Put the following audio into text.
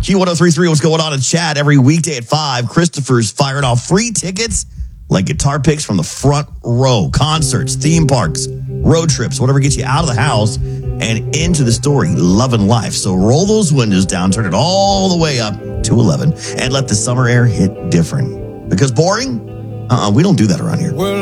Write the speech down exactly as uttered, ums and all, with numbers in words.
Q one oh three point three, what's going on in chat? Every weekday at five, Christopher's firing off free tickets like guitar picks from the front row. Concerts, theme parks, road trips, whatever gets you out of the house and into the story, loving life. So roll those windows down, turn it all the way up to eleven, and let the summer air hit different. Because boring? Uh-uh, we don't do that around here. Well,